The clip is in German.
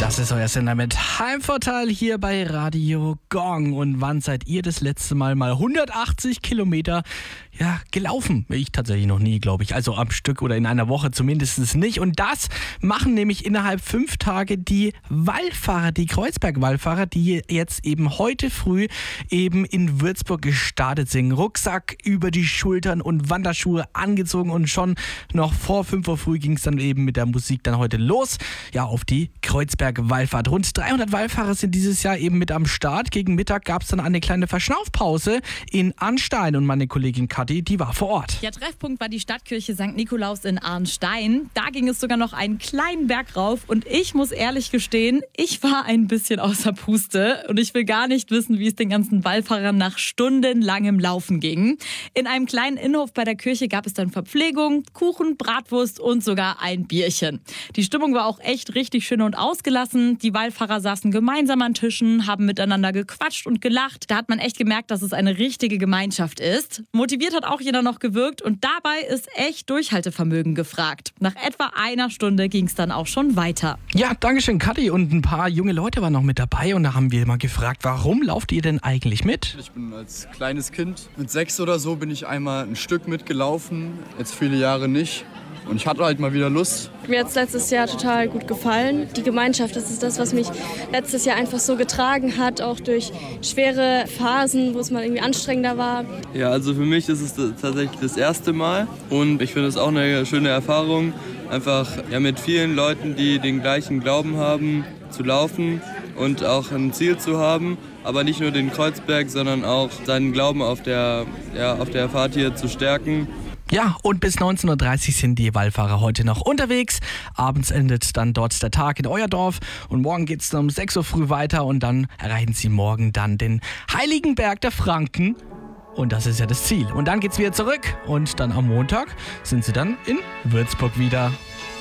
Das ist euer Sender mit Heimvorteil hier bei Radio Gong. Und wann seid ihr das letzte Mal 180 Kilometer gelaufen? Ich tatsächlich noch nie, glaube ich. Also am Stück oder in einer Woche zumindest nicht. Und das machen nämlich innerhalb 5 Tage die Wallfahrer, die Kreuzberg-Wallfahrer, die jetzt eben heute früh eben in Würzburg gestartet sind. Rucksack über die Schultern und Wanderschuhe angezogen und schon noch vor 5 Uhr früh ging es dann eben mit der Musik dann heute los. Ja, auf die Kreuzberg-Wallfahrt. Rund 300 Wallfahrer sind dieses Jahr eben mit am Start. Gegen Mittag gab es dann eine kleine Verschnaufpause in Arnstein und meine Kollegin Kathi, die war vor Ort. Ja, Treffpunkt war die Stadtkirche St. Nikolaus in Arnstein. Da ging es sogar noch einen kleinen Berg rauf und ich muss ehrlich gestehen, ich war ein bisschen außer Puste und ich will gar nicht wissen, wie es den ganzen Wallfahrern nach stundenlangem Laufen ging. In einem kleinen Innenhof bei der Kirche gab es dann Verpflegung, Kuchen, Bratwurst und sogar ein Bierchen. Die Stimmung war auch echt richtig schön und ausgelassen. Die Wallfahrer saßen gemeinsam an Tischen, haben miteinander gequatscht und gelacht. Da hat man echt gemerkt, dass es eine richtige Gemeinschaft ist. Motiviert hat auch jeder noch gewirkt und dabei ist echt Durchhaltevermögen gefragt. Nach etwa einer Stunde ging es dann auch schon weiter. Ja, dankeschön Kathi, und ein paar junge Leute waren noch mit dabei und da haben wir mal gefragt, warum lauft ihr denn eigentlich mit? Ich bin als kleines Kind, mit 6 oder so, bin ich einmal ein Stück mitgelaufen, jetzt viele Jahre nicht. Und ich hatte halt mal wieder Lust. Mir hat es letztes Jahr total gut gefallen. Die Gemeinschaft, das ist das, was mich letztes Jahr einfach so getragen hat, auch durch schwere Phasen, wo es mal irgendwie anstrengender war. Ja, also für mich ist es tatsächlich das erste Mal und ich finde es auch eine schöne Erfahrung, einfach mit vielen Leuten, die den gleichen Glauben haben, zu laufen und auch ein Ziel zu haben, aber nicht nur den Kreuzberg, sondern auch seinen Glauben auf der Fahrt hier zu stärken. Ja, und bis 19.30 Uhr sind die Wallfahrer heute noch unterwegs. Abends endet dann dort der Tag in euer Dorf und morgen geht es dann um 6 Uhr früh weiter und dann erreichen sie morgen dann den Heiligen Berg der Franken. Und das ist ja das Ziel. Und dann geht's wieder zurück und dann am Montag sind sie dann in Würzburg wieder.